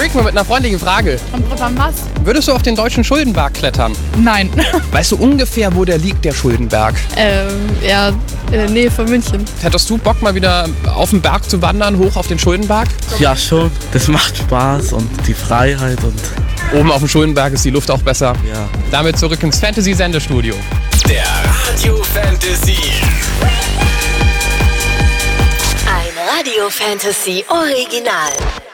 Schick mal mit einer freundlichen Frage. Kommt drauf an was? Würdest du auf den deutschen Schuldenberg klettern? Nein. Weißt du ungefähr, wo der liegt, der Schuldenberg? Ja, in der Nähe von München. Hättest du Bock, mal wieder auf den Berg zu wandern, hoch auf den Schuldenberg? Ja, schon. Das macht Spaß und die Freiheit und Oben auf dem Schuldenberg ist die Luft auch besser. ja. Damit zurück ins Fantasy-Sendestudio. Der Radio Fantasy. Ein Radio Fantasy Original.